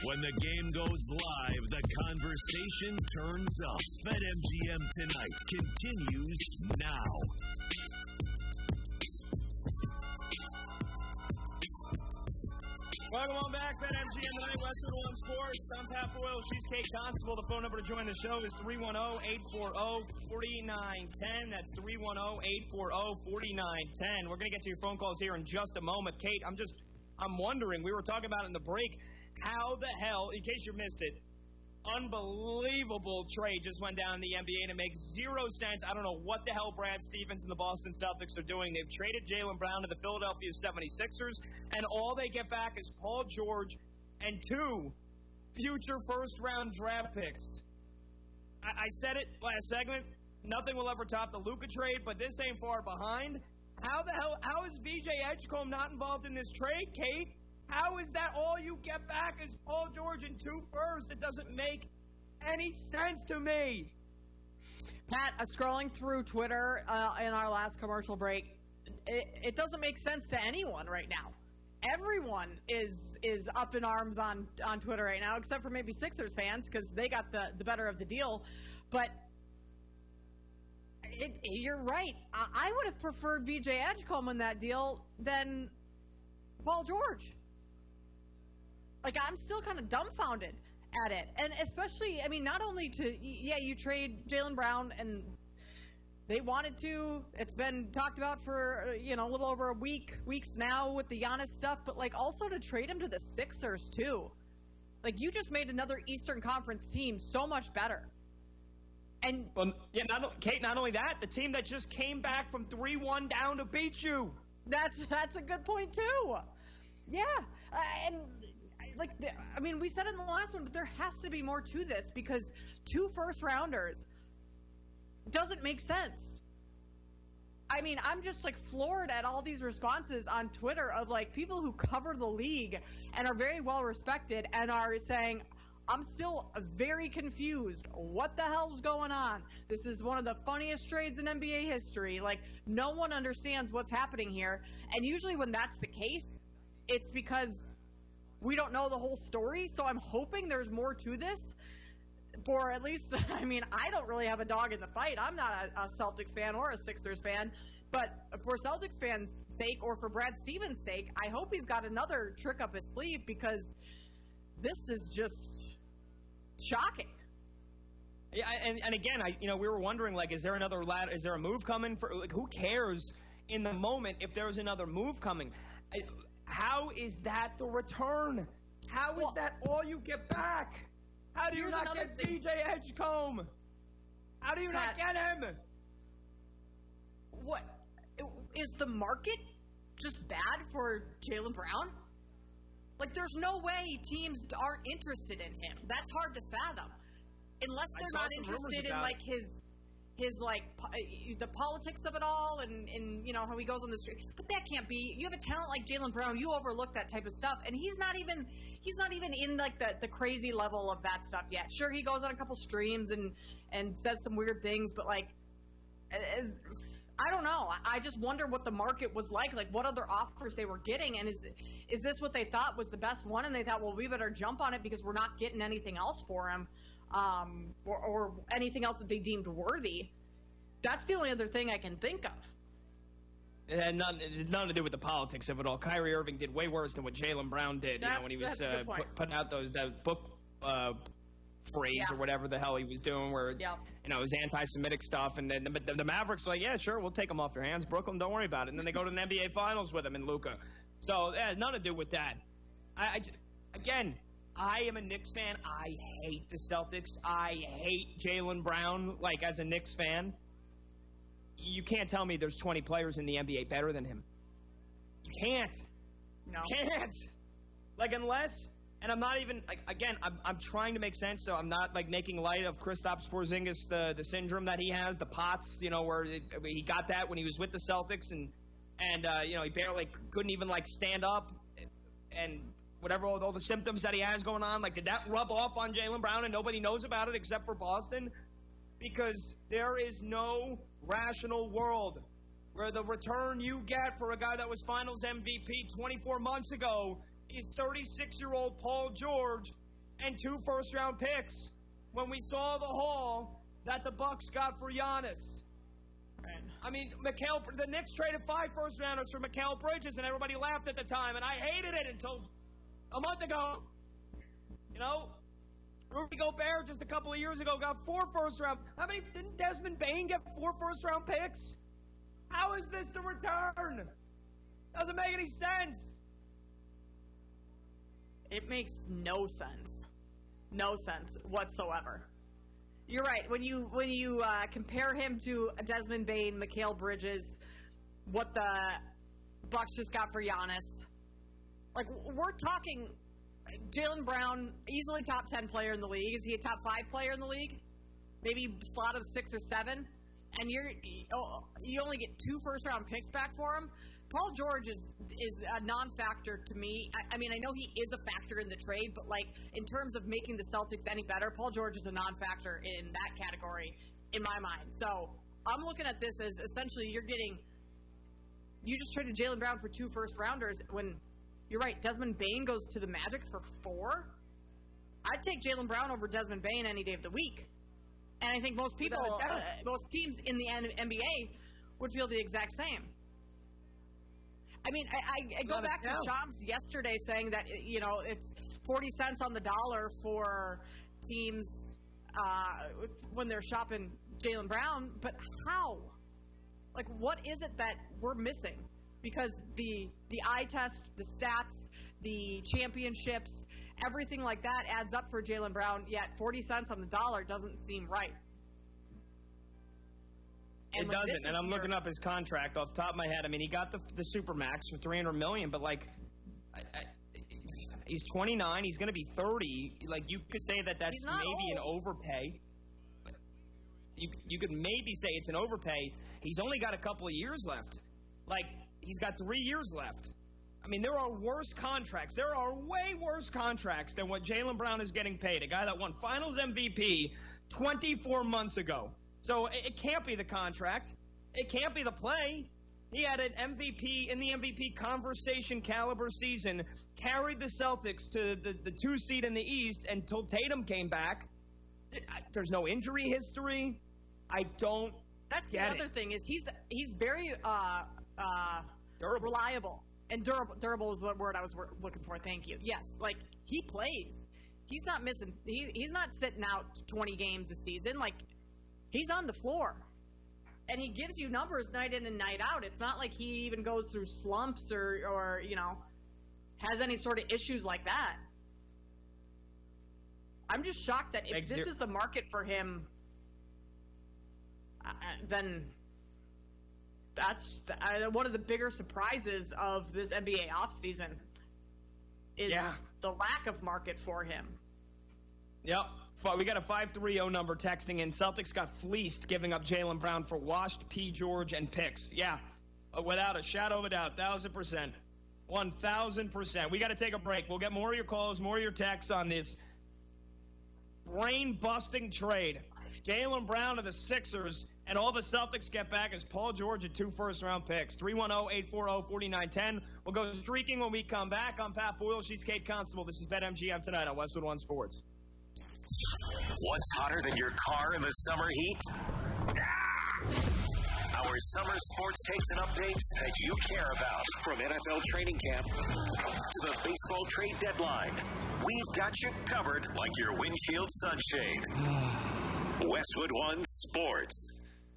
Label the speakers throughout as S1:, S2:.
S1: When the game goes live, the conversation turns up. BetMGM Tonight continues now.
S2: Welcome on back, BetMGM Tonight, Westwood One Sports. I'm Pat Boyle. She's Kate Constable. The phone number to join the show is 310-840-4910. That's 310-840-4910. We're going to get to your phone calls here in just a moment. Kate, I'm wondering, we were talking about it in the break, how the hell, in case you missed it, unbelievable trade just went down in the NBA and it makes zero sense. I don't know what the hell Brad Stevens and the Boston Celtics are doing. They've traded Jaylen Brown to the Philadelphia 76ers, and all they get back is Paul George and 2 future first-round draft picks. I said it last segment, nothing will ever top the Luka trade, but this ain't far behind. How is VJ Edgecombe not involved in this trade, Kate? How is that all you get back is Paul George and 2 firsts? It doesn't make any sense to me.
S3: Pat, scrolling through Twitter in our last commercial break, it doesn't make sense to anyone right now. Everyone is up in arms on Twitter right now, except for maybe Sixers fans because they got the better of the deal. But you're right. I would have preferred VJ Edgecombe in that deal than Paul George. Like, I'm still kind of dumbfounded at it. And especially, I mean, not only you trade Jaylen Brown, and they wanted to. It's been talked about for, a little over weeks now with the Giannis stuff, but, also to trade him to the Sixers, too. You just made another Eastern Conference team so much better. And
S2: Kate, not only that, the team that just came back from 3-1 down to beat you.
S3: That's a good point, too. Yeah. We said it in the last one, but there has to be more to this because 2 first-rounders doesn't make sense. I mean, I'm just, floored at all these responses on Twitter of, people who cover the league and are very well-respected and are saying, I'm still very confused. What the hell's going on? This is one of the funniest trades in NBA history. No one understands what's happening here. And usually when that's the case, it's because we don't know the whole story, so I'm hoping there's more to this. For at least, I don't really have a dog in the fight. I'm not a Celtics fan or a Sixers fan. But for Celtics fans' sake, or for Brad Stevens' sake, I hope he's got another trick up his sleeve because this is just shocking.
S2: Yeah, and again, we were wondering, is there another ladder? Is there a move coming? For who cares in the moment if there's another move coming? How is that the return? How is that all you get back? How do you not get VJ Edgecombe? How do you not get him?
S3: What? Is the market just bad for Jaylen Brown? There's no way teams aren't interested in him. That's hard to fathom. Unless they're not interested in, the politics of it all and how he goes on the street. But that can't be. You have a talent like Jaylen Brown, you overlook that type of stuff, and he's not even in the crazy level of that stuff yet. Sure, he goes on a couple streams and says some weird things, but I don't know. I just wonder what the market was like what other offers they were getting, and is this what they thought was the best one, and they thought, well, we better jump on it because we're not getting anything else for him. Or anything else that they deemed worthy. That's the only other thing I can think of.
S2: It had nothing to do with the politics of it all. Kyrie Irving did way worse than what Jaylen Brown did when he was putting out that book phrase or whatever the hell he was doing where it was anti-Semitic stuff. And then the Mavericks were like, yeah, sure, we'll take him off your hands. Brooklyn, don't worry about it. And then they go to the NBA Finals with him and Luka. So it had nothing to do with that. I am a Knicks fan. I hate the Celtics. I hate Jaylen Brown, as a Knicks fan. You can't tell me there's 20 players in the NBA better than him. You can't.
S3: No.
S2: You can't. Unless, and I'm not even, I'm trying to make sense, so I'm not, making light of Kristaps Porzingis, the syndrome that he has, the POTS, where he got that when he was with the Celtics, and he barely couldn't even, stand up, and whatever, all the symptoms that he has going on, did that rub off on Jaylen Brown and nobody knows about it except for Boston? Because there is no rational world where the return you get for a guy that was Finals MVP 24 months ago is 36-year-old Paul George and 2 first-round picks when we saw the haul that the Bucks got for Giannis.
S3: Right.
S2: I mean, the Knicks traded 5 first-rounders for Mikal Bridges, and everybody laughed at the time, and I hated it until a month ago. You know, Rudy Gobert just a couple of years ago got 4 first-round. Didn't Desmond Bane get 4 first-round picks? How is this the return? Doesn't make any sense.
S3: It makes no sense. No sense whatsoever. You're right. When you compare him to Desmond Bane, Mikal Bridges, what the Bucks just got for Giannis, like, we're talking Jaylen Brown, easily top 10 player in the league. Is he a top 5 player in the league? Maybe slot of 6 or 7? And you only get 2 first-round picks back for him? Paul George is a non-factor to me. I mean, I know he is a factor in the trade, but, like, in terms of making the Celtics any better, Paul George is a non-factor in that category in my mind. So I'm looking at this as essentially you just traded Jaylen Brown for 2 first-rounders when, you're right, Desmond Bane goes to the Magic for 4? I'd take Jaylen Brown over Desmond Bane any day of the week. And I think most people, most teams in the NBA would feel the exact same. I mean, I go back to Shams yesterday saying that, you know, it's 40 cents on the dollar for teams when they're shopping Jaylen Brown, but how? Like, what is it that we're missing? Because the eye test, the stats, the championships, everything like that adds up for Jaylen Brown, yet 40 cents on the dollar doesn't seem right.
S2: It doesn't, and I'm looking up his contract off the top of my head. I mean, he got the Supermax for $300 million, but, like, he's 29. He's going to be 30. Like, you could say that's maybe an overpay. You could maybe say it's an overpay. He's only got a couple of years left. Like, he's got 3 years left. I mean, there are worse contracts. There are way worse contracts than what Jaylen Brown is getting paid. A guy that won Finals MVP 24 months ago. So it can't be the contract. It can't be the play. He had an MVP in the MVP conversation caliber season, carried the Celtics to the 2 seed in the East until Tatum came back. There's no injury history. I don't
S3: That's
S2: get
S3: the other
S2: it.
S3: thing is he's very
S2: Durable.
S3: reliable. And durable is the word I was looking for. Thank you. Yes, like, he plays. He's not missing. He's not sitting out 20 games a season. Like, he's on the floor. And he gives you numbers night in and night out. It's not like he even goes through slumps or you know, has any sort of issues like that. I'm just shocked that if this is the market for him, then that's one of the bigger surprises of this NBA offseason is the lack of market for him.
S2: Yep. We got a 530 number texting in. Celtics got fleeced giving up Jaylen Brown for washed P. George and picks. Yeah, without a shadow of a doubt, 1,000%. 1,000%. We got to take a break. We'll get more of your calls, more of your texts on this brain-busting trade. Jaylen Brown to the Sixers, and all the Celtics get back is Paul George at 2 first-round picks. 310-840-4910. We'll go streaking when we come back. I'm Pat Boyle. She's Kate Constable. This is BetMGM tonight on Westwood One Sports.
S1: What's hotter than your car in the summer heat? Our summer sports takes and updates that you care about. From NFL training camp to the baseball trade deadline, we've got you covered like your windshield sunshade. Westwood One Sports.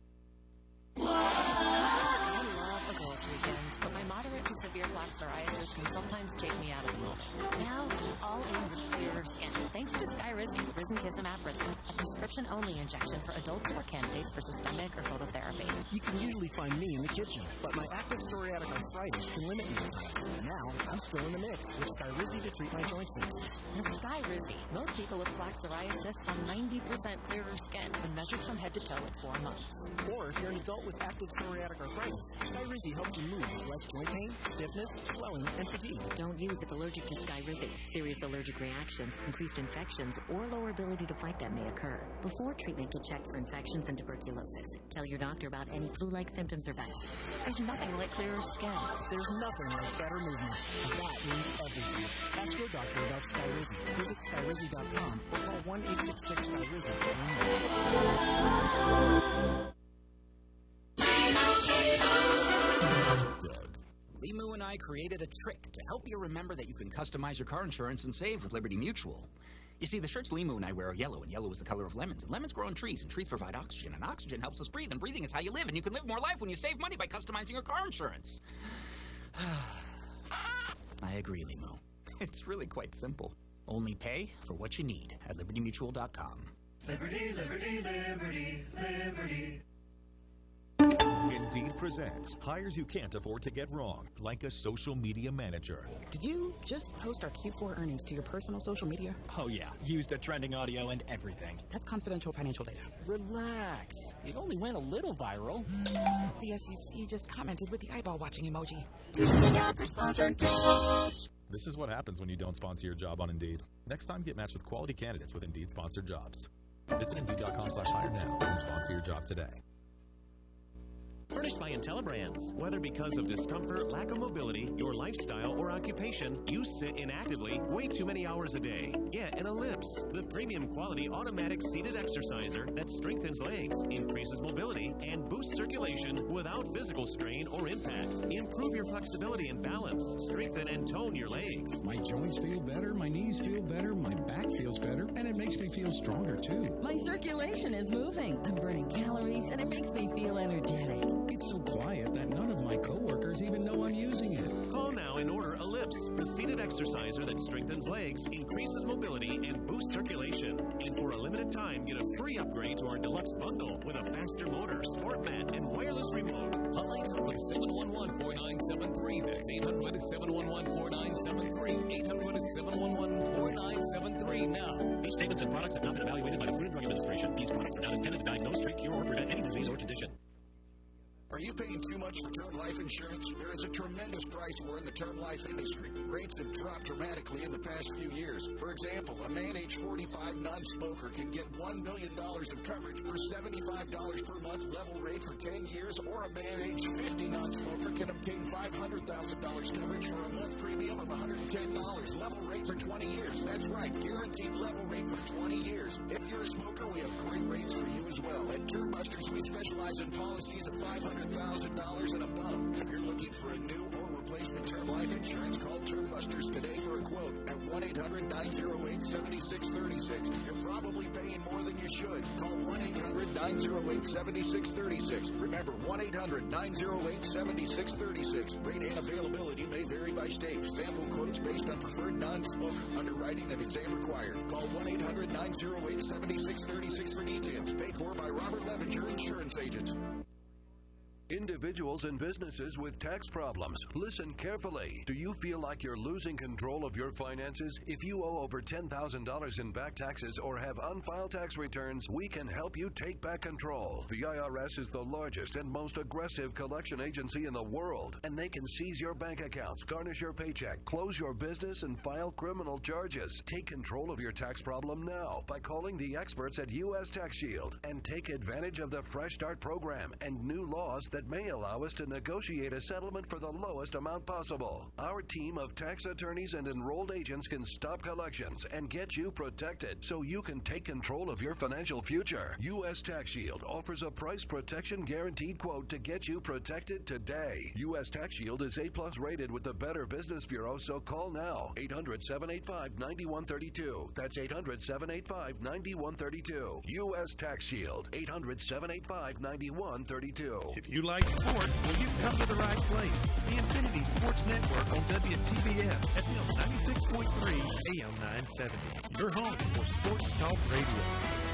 S4: I love the Gold's weekends, but my moderate to severe plaque psoriasis can sometimes take me out of the moment. Now, I'm all in with clearer skin, thanks to Skyrizi, Risankizumab Rizin, a prescription-only injection for adults or candidates for systemic or phototherapy.
S5: You can usually find me in the kitchen, but my active psoriatic arthritis can limit me at times. Now, I'm still in the mix with Skyrizi to treat my joint symptoms.
S4: With Skyrizi, most people with plaque psoriasis have 90% clearer skin when measured from head to toe at 4 months.
S5: Or if you're an adult with active psoriatic arthritis, Skyrizi helps you move with less joint pain, stiffness, swelling, and fatigue.
S4: Don't use if allergic to Skyrizi. Serious allergic reactions, increased infections, or lower inability to fight them may occur. Before treatment, get checked for infections and tuberculosis. Tell your doctor about any flu-like symptoms or vaccines. There's nothing like clearer skin.
S5: There's nothing like better movement. That means everything. Ask your doctor about Skyrizi. Visit Skyrizi.com or call 1-866-SKYRIZI to learn more.
S6: Doug. Limu and I created a trick to help you remember that you can customize your car insurance and save with Liberty Mutual. You see, the shirts Limu and I wear are yellow, and yellow is the color of lemons. And lemons grow on trees, and trees provide oxygen, and oxygen helps us breathe, and breathing is how you live, and you can live more life when you save money by customizing your car insurance. I agree, Limu. It's really quite simple. Only pay for what you need at LibertyMutual.com.
S1: Liberty, liberty, liberty, liberty.
S7: Indeed presents hires you can't afford to get wrong, like a social media manager.
S8: Did you just post our Q4 earnings to your personal social media?
S9: Oh yeah, used a trending audio and everything.
S8: That's confidential financial data.
S9: Relax. It only went a little viral.
S8: The SEC just commented with the eyeball watching emoji.
S7: This is what happens when you don't sponsor your job on Indeed. Next time, get matched with quality candidates with Indeed sponsored jobs. Visit Indeed.com/hire now and sponsor your job today.
S10: Furnished by IntelliBrands. Whether because of discomfort, lack of mobility, your lifestyle, or occupation, you sit inactively way too many hours a day. Get an Ellipse, the premium quality automatic seated exerciser that strengthens legs, increases mobility, and boosts circulation without physical strain or impact. Improve your flexibility and balance. Strengthen and tone your legs.
S11: My joints feel better, my knees feel better, my back feels better, and it makes me feel stronger too.
S12: My circulation is moving. I'm burning calories, and it makes me feel energetic.
S11: It's so quiet that none of my coworkers even know I'm using it.
S10: Call now and order Ellipse, the seated exerciser that strengthens legs, increases mobility, and boosts circulation. And for a limited time, get a free upgrade to our deluxe bundle with a faster motor, sport mat, and wireless remote.
S13: Call 800-711-4973. That's 800-711-4973. 800-711-4973 now.
S10: These statements and products have not been evaluated by the Food and Drug Administration. These products are not intended to diagnose, treat, cure, or prevent any disease or condition.
S14: Are you paying too much for term life insurance? There is a tremendous price war in the term life industry. Rates have dropped dramatically in the past few years. For example, a man age 45 non-smoker can get $1 million of coverage for $75 per month level rate for 10 years, or a man age 50 non-smoker can obtain $500,000 coverage for a month premium of $110 level rate for 20 years. That's right, guaranteed level rate for 20 years. If you're a smoker, we have great rates for you as well. At Term Busters, we specialize in policies of $500,000 and above. If you're looking for a new or replacement term life insurance, call Term Busters today for a quote at 1-800-908-7636. You're probably paying more than you should. Call 1-800-908-7636. Remember, 1-800-908-7636. Rate and availability may vary by state. Sample quotes based on preferred non-smoker. Underwriting and exam required. Call 1-800-908-7636 for details. Paid for by Robert Levinger Insurance Agent.
S15: Individuals and businesses with tax problems, listen carefully. Do you feel like you're losing control of your finances? If you owe over $10,000 in back taxes or have unfiled tax returns, we can help you take back control. The IRS is the largest and most aggressive collection agency in the world, and they can seize your bank accounts, garnish your paycheck, close your business, and file criminal charges. Take control of your tax problem now by calling the experts at U.S. Tax Shield and take advantage of the Fresh Start program and new laws that may allow us to negotiate a settlement for the lowest amount possible. Our team of tax attorneys and enrolled agents can stop collections and get you protected so you can take control of your financial future. U.S. Tax Shield offers a price protection guaranteed quote to get you protected today. U.S. Tax Shield is A+ rated with the Better Business Bureau, so call now. 800-785-9132. That's 800-785-9132. U.S. Tax Shield. 800-785-9132.
S16: If you like sports, well, you've come to the right place. The Infinity Sports Network on WTBS, FM 96.3, AM 970. Your home for sports talk radio.